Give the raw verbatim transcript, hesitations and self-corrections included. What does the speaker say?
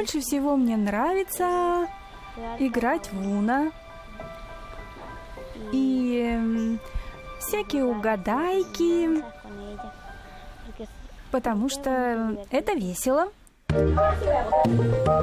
больше всего мне нравится играть в Уно и м, всякие угадайки, потому что это весело.